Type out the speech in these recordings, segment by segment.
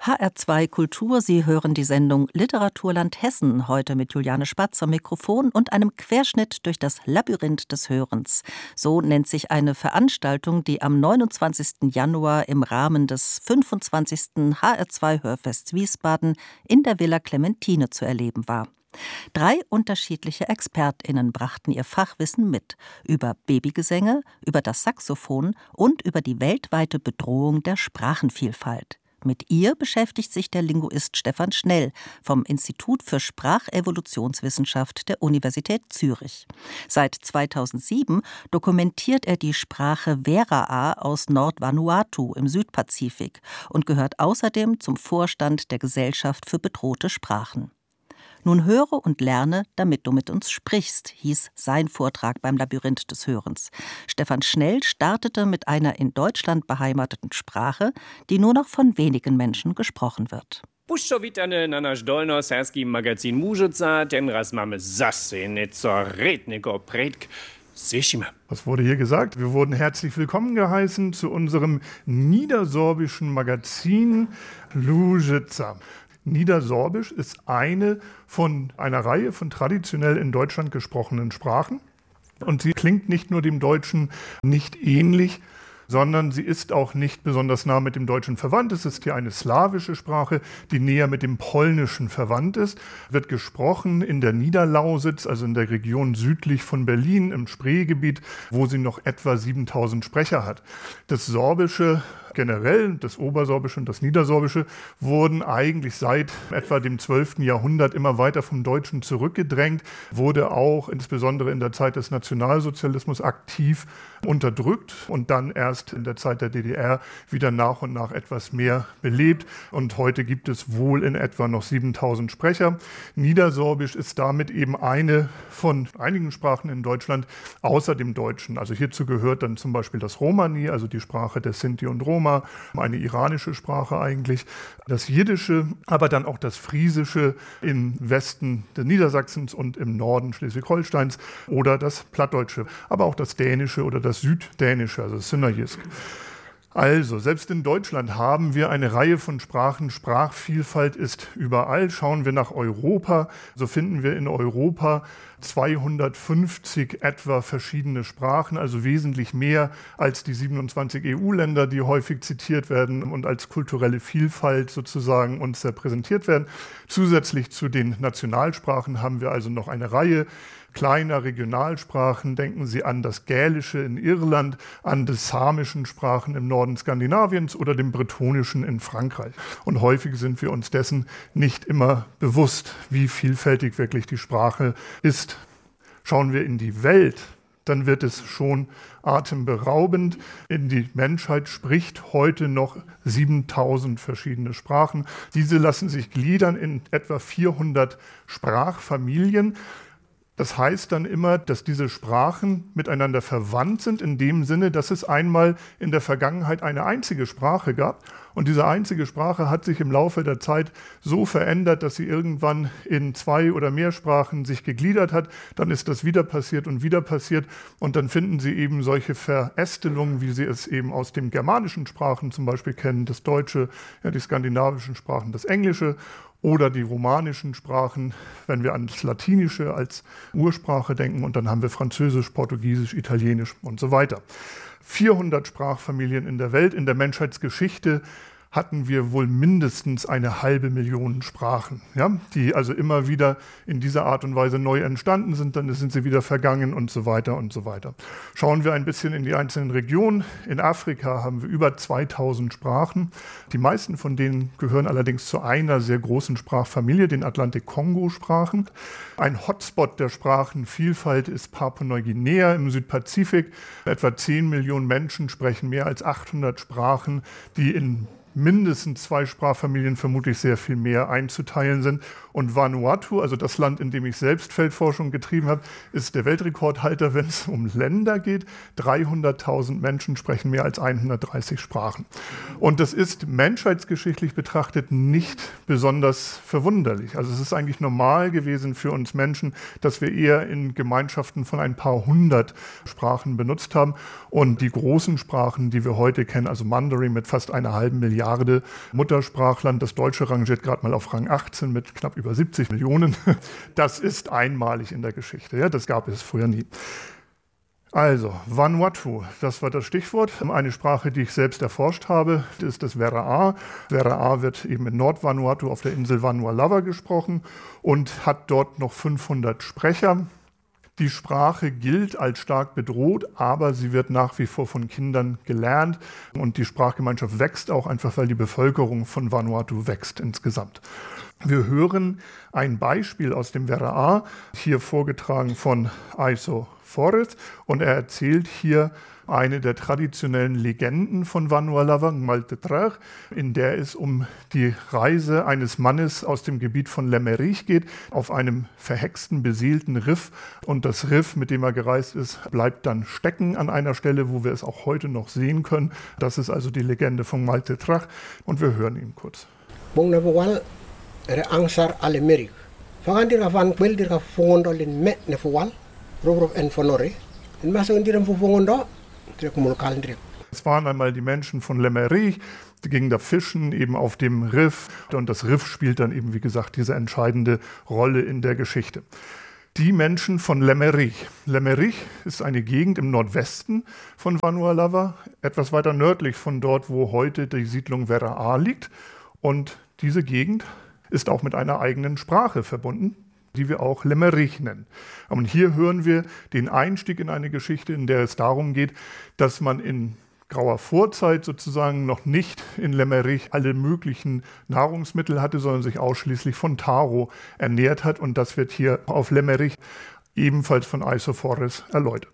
HR2 Kultur, Sie hören die Sendung Literaturland Hessen, heute mit Juliane Spatz am Mikrofon und einem Querschnitt durch das Labyrinth des Hörens. So nennt sich eine Veranstaltung, die am 29. Januar im Rahmen des 25. HR2 Hörfests Wiesbaden in der Villa Clementine zu erleben war. 3 unterschiedliche ExpertInnen brachten ihr Fachwissen mit über Babygesänge, über das Saxophon und über die weltweite Bedrohung der Sprachenvielfalt. Mit ihr beschäftigt sich der Linguist Stefan Schnell vom Institut für Sprachevolutionswissenschaft der Universität Zürich. Seit 2007 dokumentiert er die Sprache Weraa aus Nordvanuatu im Südpazifik und gehört außerdem zum Vorstand der Gesellschaft für bedrohte Sprachen. Nun höre und lerne, damit du mit uns sprichst, hieß sein Vortrag beim Labyrinth des Hörens. Stefan Schnell startete mit einer in Deutschland beheimateten Sprache, die nur noch von wenigen Menschen gesprochen wird. Puszczowitane na nasz dolnoserbski magazin Mužica, ten raz mamy zase nieco rednego predk. Was wurde hier gesagt? Wir wurden herzlich willkommen geheißen zu unserem niedersorbischen Magazin Lužica. Niedersorbisch ist eine von einer Reihe von traditionell in Deutschland gesprochenen Sprachen. Und sie klingt nicht nur dem Deutschen nicht ähnlich, sondern sie ist auch nicht besonders nah mit dem Deutschen verwandt. Es ist hier eine slawische Sprache, die näher mit dem Polnischen verwandt ist. Wird gesprochen in der Niederlausitz, also in der Region südlich von Berlin, im Spreegebiet, wo sie noch etwa 7000 Sprecher hat. Das Sorbische generell, das Obersorbische und das Niedersorbische, wurden eigentlich seit etwa dem 12. Jahrhundert immer weiter vom Deutschen zurückgedrängt, wurde auch insbesondere in der Zeit des Nationalsozialismus aktiv unterdrückt und dann erst in der Zeit der DDR wieder nach und nach etwas mehr belebt. Und heute gibt es wohl in etwa noch 7000 Sprecher. Niedersorbisch ist damit eben eine von einigen Sprachen in Deutschland außer dem Deutschen. Also hierzu gehört dann zum Beispiel das Romani, also die Sprache der Sinti und Roma, eine iranische Sprache eigentlich, das Jiddische, aber dann auch das Friesische im Westen des Niedersachsens und im Norden Schleswig-Holsteins oder das Plattdeutsche, aber auch das Dänische oder das Süddänische, also Synergisk. Also, selbst in Deutschland haben wir eine Reihe von Sprachen. Sprachvielfalt ist überall. Schauen wir nach Europa, so finden wir in Europa 250 etwa verschiedene Sprachen, also wesentlich mehr als die 27 EU-Länder, die häufig zitiert werden und als kulturelle Vielfalt sozusagen uns repräsentiert werden. Zusätzlich zu den Nationalsprachen haben wir also noch eine Reihe kleiner Regionalsprachen. Denken Sie an das Gälische in Irland, an die samischen Sprachen im Norden Skandinaviens oder dem Bretonischen in Frankreich. Und häufig sind wir uns dessen nicht immer bewusst, wie vielfältig wirklich die Sprache ist. Schauen wir in die Welt, dann wird es schon atemberaubend. Die Menschheit spricht heute noch 7000 verschiedene Sprachen. Diese lassen sich gliedern in etwa 400 Sprachfamilien. Das heißt dann immer, dass diese Sprachen miteinander verwandt sind, in dem Sinne, dass es einmal in der Vergangenheit eine einzige Sprache gab. Und diese einzige Sprache hat sich im Laufe der Zeit so verändert, dass sie irgendwann in 2 oder mehr Sprachen sich gegliedert hat. Dann ist das wieder passiert. Und dann finden Sie eben solche Verästelungen, wie Sie es eben aus den germanischen Sprachen zum Beispiel kennen, das Deutsche, ja, die skandinavischen Sprachen, das Englische. Oder die romanischen Sprachen, wenn wir an das Latinische als Ursprache denken, und dann haben wir Französisch, Portugiesisch, Italienisch und so weiter. 400 Sprachfamilien in der Welt. In der Menschheitsgeschichte hatten wir wohl mindestens 500.000 Sprachen, ja, die also immer wieder in dieser Art und Weise neu entstanden sind, dann sind sie wieder vergangen und so weiter und so weiter. Schauen wir ein bisschen in die einzelnen Regionen. In Afrika haben wir über 2000 Sprachen. Die meisten von denen gehören allerdings zu einer sehr großen Sprachfamilie, den Atlantik-Kongo-Sprachen. Ein Hotspot der Sprachenvielfalt ist Papua-Neuguinea im Südpazifik. Etwa 10 Millionen Menschen sprechen mehr als 800 Sprachen, die in mindestens 2 Sprachfamilien, vermutlich sehr viel mehr einzuteilen sind. Und Vanuatu, also das Land, in dem ich selbst Feldforschung getrieben habe, ist der Weltrekordhalter, wenn es um Länder geht. 300.000 Menschen sprechen mehr als 130 Sprachen. Und das ist menschheitsgeschichtlich betrachtet nicht besonders verwunderlich. Also es ist eigentlich normal gewesen für uns Menschen, dass wir eher in Gemeinschaften von ein paar hundert Sprachen benutzt haben. Und die großen Sprachen, die wir heute kennen, also Mandarin mit fast 1,5 Milliarde Milliarde Muttersprachland. Das Deutsche rangiert gerade mal auf Rang 18 mit knapp über 70 Millionen. Das ist einmalig in der Geschichte. Ja, das gab es früher nie. Also, Vanuatu, das war das Stichwort. Eine Sprache, die ich selbst erforscht habe, ist das Wera'a. Wera'a wird eben in Nordvanuatu auf der Insel Vanuatu gesprochen und hat dort noch 500 Sprecher. Die Sprache gilt als stark bedroht, aber sie wird nach wie vor von Kindern gelernt und die Sprachgemeinschaft wächst auch einfach, weil die Bevölkerung von Vanuatu wächst insgesamt. Wir hören ein Beispiel aus dem Wera'a, hier vorgetragen von Aiso Forrest, und er erzählt hier eine der traditionellen Legenden von Vanuatu, Maltetrach, in der es um die Reise eines Mannes aus dem Gebiet von Lemmerich geht, auf einem verhexten, beseelten Riff. Und das Riff, mit dem er gereist ist, bleibt dann stecken an einer Stelle, wo wir es auch heute noch sehen können. Das ist also die Legende von Maltetrach und wir hören ihn kurz. Angsar Alemerich. Fangandira van Queldira Fongondolin Met Nefual, Robrov en Fonore, in Masondiram Fongondo, Trekumulkalendrik. Es waren einmal die Menschen von Lemmerich, die gingen da fischen, eben auf dem Riff. Und das Riff spielt dann eben, wie gesagt, diese entscheidende Rolle in der Geschichte. Die Menschen von Lemmerich. Lemmerich ist eine Gegend im Nordwesten von Vanuatu, etwas weiter nördlich von dort, wo heute die Siedlung Wera'a liegt. Und diese Gegend ist auch mit einer eigenen Sprache verbunden, die wir auch Lemmerich nennen. Und hier hören wir den Einstieg in eine Geschichte, in der es darum geht, dass man in grauer Vorzeit sozusagen noch nicht in Lemmerich alle möglichen Nahrungsmittel hatte, sondern sich ausschließlich von Taro ernährt hat. Und das wird hier auf Lemmerich ebenfalls von Aiso Forrest erläutert.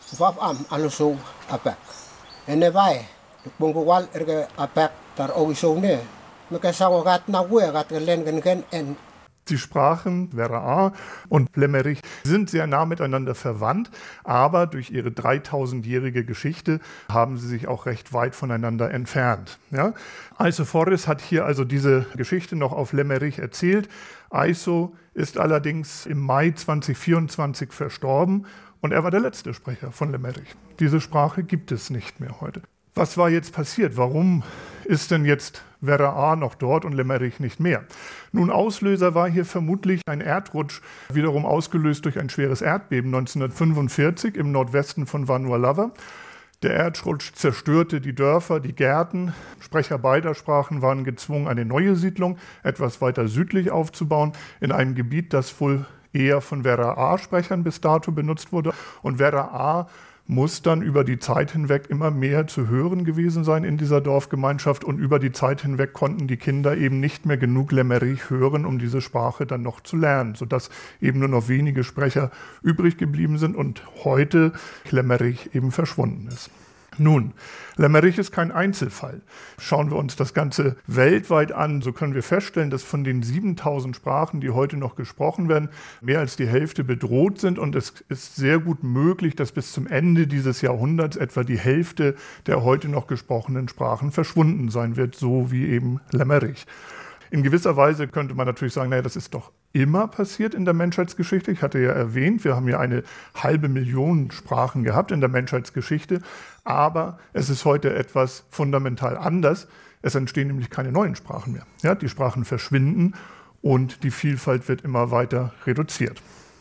Die Sprachen Wera'a und Lemmerich sind sehr nah miteinander verwandt, aber durch ihre 3000-jährige Geschichte haben sie sich auch recht weit voneinander entfernt. Ja? Aiso Forrest hat hier also diese Geschichte noch auf Lemmerich erzählt. Aiso ist allerdings im Mai 2024 verstorben und er war der letzte Sprecher von Lemmerich. Diese Sprache gibt es nicht mehr heute. Was war jetzt passiert? Warum ist denn jetzt Wera'a noch dort und Lemmerich nicht mehr? Nun, Auslöser war hier vermutlich ein Erdrutsch, wiederum ausgelöst durch ein schweres Erdbeben 1945 im Nordwesten von Vanuatu. Der Erdrutsch zerstörte die Dörfer, die Gärten. Sprecher beider Sprachen waren gezwungen, eine neue Siedlung etwas weiter südlich aufzubauen, in einem Gebiet, das wohl eher von Wera'a-Sprechern bis dato benutzt wurde. Und Wera'a muss dann über die Zeit hinweg immer mehr zu hören gewesen sein in dieser Dorfgemeinschaft und über die Zeit hinweg konnten die Kinder eben nicht mehr genug Lemmerich hören, um diese Sprache dann noch zu lernen, sodass eben nur noch wenige Sprecher übrig geblieben sind und heute Lemmerich eben verschwunden ist. Nun, Lemmerich ist kein Einzelfall. Schauen wir uns das Ganze weltweit an, so können wir feststellen, dass von den 7000 Sprachen, die heute noch gesprochen werden, mehr als die Hälfte bedroht sind und es ist sehr gut möglich, dass bis zum Ende dieses Jahrhunderts etwa die Hälfte der heute noch gesprochenen Sprachen verschwunden sein wird, so wie eben Lemmerich. In gewisser Weise könnte man natürlich sagen, naja, das ist doch immer passiert in der Menschheitsgeschichte. Ich hatte ja erwähnt, wir haben ja 500.000 Sprachen gehabt in der Menschheitsgeschichte, aber es ist heute etwas fundamental anders. Es entstehen nämlich keine neuen Sprachen mehr. Ja, die Sprachen verschwinden und die Vielfalt wird immer weiter reduziert.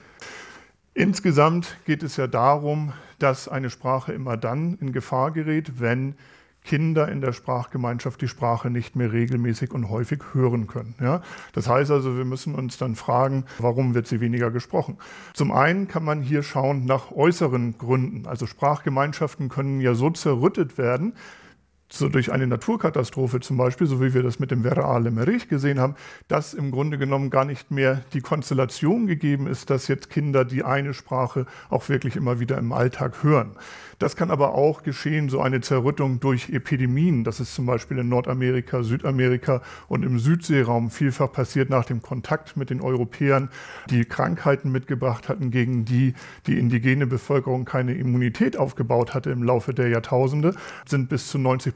Insgesamt geht es ja darum, dass eine Sprache immer dann in Gefahr gerät, wenn Kinder in der Sprachgemeinschaft die Sprache nicht mehr regelmäßig und häufig hören können. Ja? Das heißt also, wir müssen uns dann fragen, warum wird sie weniger gesprochen? Zum einen kann man hier schauen nach äußeren Gründen. Also Sprachgemeinschaften können ja so zerrüttet werden, so durch eine Naturkatastrophe zum Beispiel, so wie wir das mit dem Wera'a Lemmerich gesehen haben, dass im Grunde genommen gar nicht mehr die Konstellation gegeben ist, dass jetzt Kinder die eine Sprache auch wirklich immer wieder im Alltag hören. Das kann aber auch geschehen, so eine Zerrüttung durch Epidemien. Das ist zum Beispiel in Nordamerika, Südamerika und im Südseeraum vielfach passiert nach dem Kontakt mit den Europäern, die Krankheiten mitgebracht hatten, gegen die die indigene Bevölkerung keine Immunität aufgebaut hatte im Laufe der Jahrtausende, sind bis zu 90%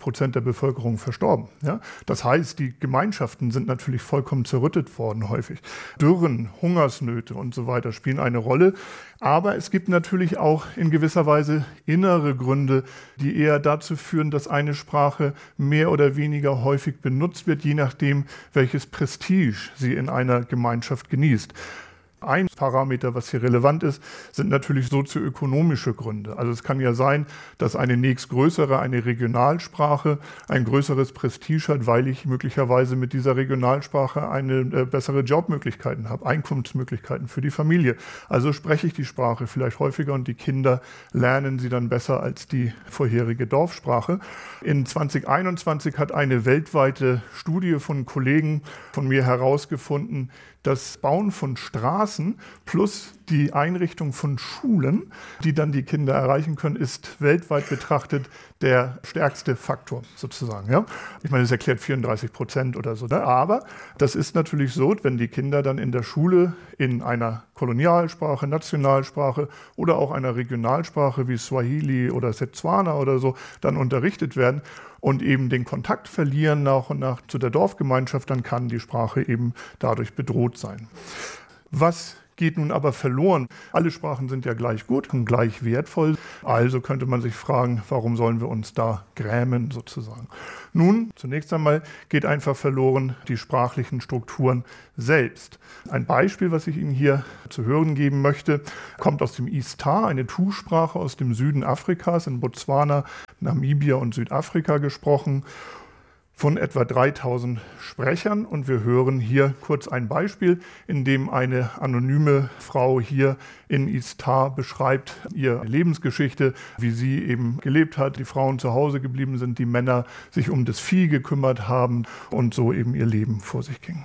90% der Bevölkerung verstorben. Ja? Das heißt, die Gemeinschaften sind natürlich vollkommen zerrüttet worden häufig. Dürren, Hungersnöte und so weiter spielen eine Rolle. Aber es gibt natürlich auch in gewisser Weise innere Gründe, die eher dazu führen, dass eine Sprache mehr oder weniger häufig benutzt wird, je nachdem, welches Prestige sie in einer Gemeinschaft genießt. Ein Parameter, was hier relevant ist, sind natürlich sozioökonomische Gründe. Also es kann ja sein, dass eine nächstgrößere, eine Regionalsprache ein größeres Prestige hat, weil ich möglicherweise mit dieser Regionalsprache eine bessere Jobmöglichkeiten habe, Einkommensmöglichkeiten für die Familie. Also spreche ich die Sprache vielleicht häufiger und die Kinder lernen sie dann besser als die vorherige Dorfsprache. In 2021 hat eine weltweite Studie von Kollegen von mir herausgefunden, das Bauen von Straßen plus die Einrichtung von Schulen, die dann die Kinder erreichen können, ist weltweit betrachtet der stärkste Faktor sozusagen. Ja? Ich meine, das erklärt 34% oder so. Ne? Aber das ist natürlich so, wenn die Kinder dann in der Schule in einer Kolonialsprache, Nationalsprache oder auch einer Regionalsprache wie Swahili oder Setswana oder so dann unterrichtet werden und eben den Kontakt verlieren nach und nach zu der Dorfgemeinschaft, dann kann die Sprache eben dadurch bedroht sein. Was geht nun aber verloren? Alle Sprachen sind ja gleich gut und gleich wertvoll. Also könnte man sich fragen, warum sollen wir uns da grämen sozusagen? Nun, zunächst einmal geht einfach verloren die sprachlichen Strukturen selbst. Ein Beispiel, was ich Ihnen hier zu hören geben möchte, kommt aus dem Istar, eine Tu-Sprache aus dem Süden Afrikas, in Botswana, Namibia und Südafrika gesprochen, von etwa 3000 Sprechern. Und wir hören hier kurz ein Beispiel, in dem eine anonyme Frau hier in Istar beschreibt ihre Lebensgeschichte, wie sie eben gelebt hat, die Frauen zu Hause geblieben sind, die Männer sich um das Vieh gekümmert haben und so eben ihr Leben vor sich ging.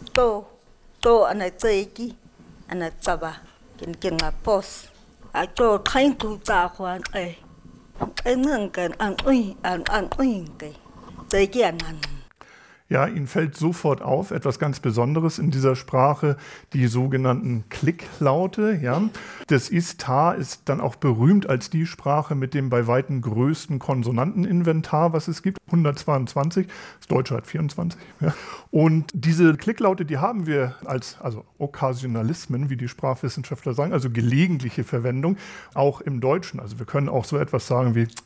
Ja, Ihnen fällt sofort auf etwas ganz Besonderes in dieser Sprache, die sogenannten Klicklaute. Ja. Das Istar ist dann auch berühmt als die Sprache mit dem bei weitem größten Konsonanteninventar, was es gibt, 122. Das Deutsche hat 24. Ja. Und diese Klicklaute, die haben wir als Okkasionalismen, wie die Sprachwissenschaftler sagen, also gelegentliche Verwendung, auch im Deutschen. Also wir können auch so etwas sagen wie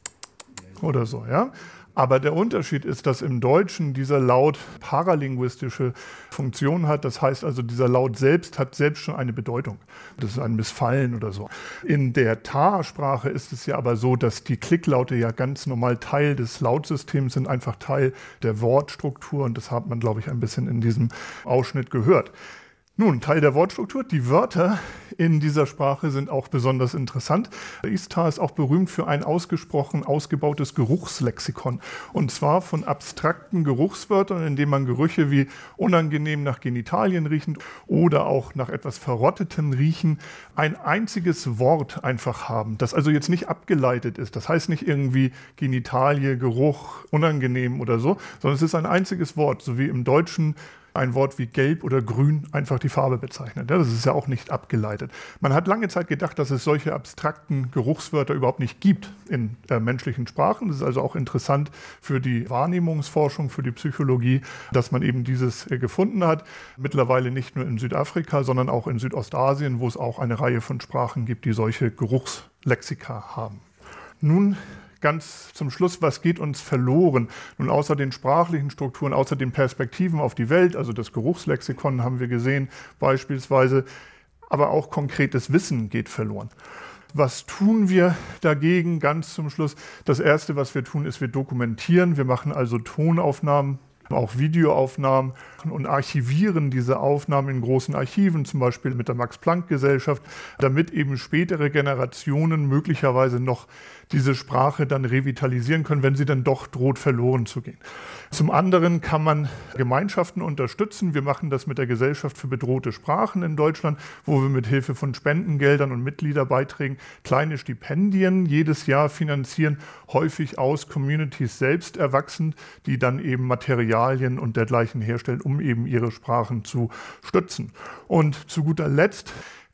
oder so, ja. Aber der Unterschied ist, dass im Deutschen dieser Laut paralinguistische Funktion hat. Das heißt also, dieser Laut selbst hat selbst schon eine Bedeutung. Das ist ein Missfallen oder so. In der Ta-Sprache ist es ja aber so, dass die Klicklaute ja ganz normal Teil des Lautsystems sind, einfach Teil der Wortstruktur. Und das hat man, glaube ich, ein bisschen in diesem Ausschnitt gehört. Nun, Teil der Wortstruktur. Die Wörter in dieser Sprache sind auch besonders interessant. Istar ist auch berühmt für ein ausgesprochen ausgebautes Geruchslexikon. Und zwar von abstrakten Geruchswörtern, in denen man Gerüche wie unangenehm nach Genitalien riechen oder auch nach etwas Verrottetem riechen, ein einziges Wort einfach haben, das also jetzt nicht abgeleitet ist. Das heißt nicht irgendwie Genitalie, Geruch, unangenehm oder so, sondern es ist ein einziges Wort, so wie im Deutschen ein Wort wie gelb oder grün einfach die Farbe bezeichnet. Das ist ja auch nicht abgeleitet. Man hat lange Zeit gedacht, dass es solche abstrakten Geruchswörter überhaupt nicht gibt in menschlichen Sprachen. Das ist also auch interessant für die Wahrnehmungsforschung, für die Psychologie, dass man eben dieses gefunden hat. Mittlerweile nicht nur in Südafrika, sondern auch in Südostasien, wo es auch eine Reihe von Sprachen gibt, die solche Geruchslexika haben. Nun ganz zum Schluss, was geht uns verloren? Nun, außer den sprachlichen Strukturen, außer den Perspektiven auf die Welt, also das Geruchslexikon haben wir gesehen beispielsweise, aber auch konkretes Wissen geht verloren. Was tun wir dagegen? Ganz zum Schluss, das Erste, was wir tun, ist, wir dokumentieren. Wir machen also Tonaufnahmen, auch Videoaufnahmen und archivieren diese Aufnahmen in großen Archiven, zum Beispiel mit der Max-Planck-Gesellschaft, damit eben spätere Generationen möglicherweise noch diese Sprache dann revitalisieren können, wenn sie dann doch droht, verloren zu gehen. Zum anderen kann man Gemeinschaften unterstützen. Wir machen das mit der Gesellschaft für bedrohte Sprachen in Deutschland, wo wir mit Hilfe von Spendengeldern und Mitgliederbeiträgen kleine Stipendien jedes Jahr finanzieren, häufig aus Communities selbst erwachsen, die dann eben Materialien und dergleichen herstellen, um eben ihre Sprachen zu stützen. Und zu guter Letzt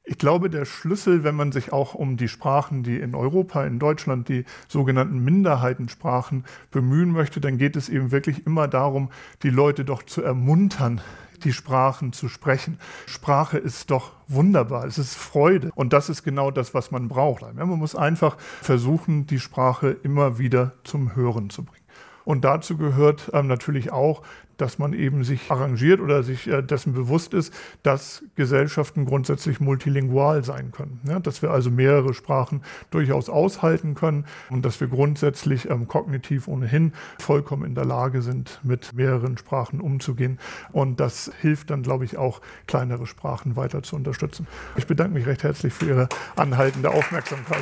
Ich glaube, der Schlüssel, wenn man sich auch um die Sprachen, die in Europa, in Deutschland, die sogenannten Minderheitensprachen bemühen möchte, dann geht es eben wirklich immer darum, die Leute doch zu ermuntern, die Sprachen zu sprechen. Sprache ist doch wunderbar, es ist Freude und das ist genau das, was man braucht. Ja, man muss einfach versuchen, die Sprache immer wieder zum Hören zu bringen. Und dazu gehört natürlich auch, dass man eben sich arrangiert oder sich dessen bewusst ist, dass Gesellschaften grundsätzlich multilingual sein können. Ja, dass wir also mehrere Sprachen durchaus aushalten können und dass wir grundsätzlich kognitiv ohnehin vollkommen in der Lage sind, mit mehreren Sprachen umzugehen. Und das hilft dann, glaube ich, auch, kleinere Sprachen weiter zu unterstützen. Ich bedanke mich recht herzlich für Ihre anhaltende Aufmerksamkeit.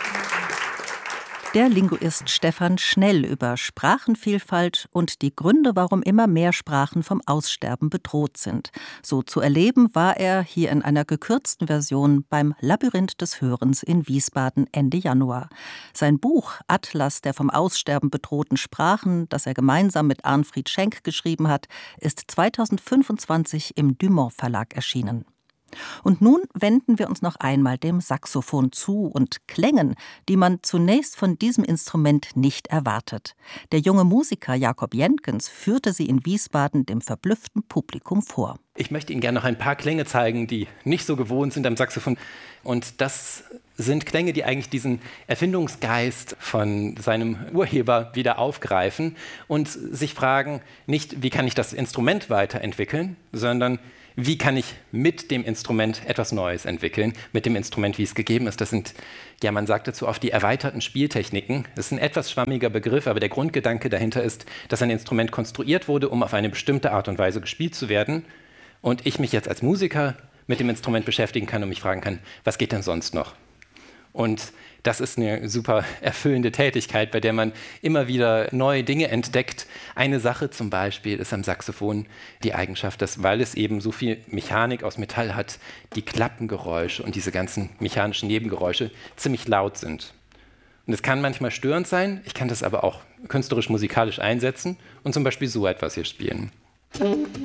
Der Linguist Stefan Schnell über Sprachenvielfalt und die Gründe, warum immer mehr Sprachen vom Aussterben bedroht sind. So zu erleben war er hier in einer gekürzten Version beim Labyrinth des Hörens in Wiesbaden Ende Januar. Sein Buch Atlas der vom Aussterben bedrohten Sprachen, das er gemeinsam mit Arnfried Schenk geschrieben hat, ist 2025 im Dumont Verlag erschienen. Und nun wenden wir uns noch einmal dem Saxophon zu und Klängen, die man zunächst von diesem Instrument nicht erwartet. Der junge Musiker Jakob Jenkens führte sie in Wiesbaden dem verblüfften Publikum vor. Ich möchte Ihnen gerne noch ein paar Klänge zeigen, die nicht so gewohnt sind am Saxophon. Und das sind Klänge, die eigentlich diesen Erfindungsgeist von seinem Urheber wieder aufgreifen und sich fragen, nicht, wie kann ich das Instrument weiterentwickeln, sondern wie kann ich mit dem Instrument etwas Neues entwickeln, mit dem Instrument, wie es gegeben ist. Das sind, ja, man sagt dazu oft die erweiterten Spieltechniken. Das ist ein etwas schwammiger Begriff, aber der Grundgedanke dahinter ist, dass ein Instrument konstruiert wurde, um auf eine bestimmte Art und Weise gespielt zu werden. Und ich mich jetzt als Musiker mit dem Instrument beschäftigen kann und mich fragen kann, was geht denn sonst noch? Und das ist eine super erfüllende Tätigkeit, bei der man immer wieder neue Dinge entdeckt. Eine Sache zum Beispiel ist am Saxophon die Eigenschaft, dass, weil es eben so viel Mechanik aus Metall hat, die Klappengeräusche und diese ganzen mechanischen Nebengeräusche ziemlich laut sind. Und es kann manchmal störend sein, ich kann das aber auch künstlerisch musikalisch einsetzen und zum Beispiel so etwas hier spielen.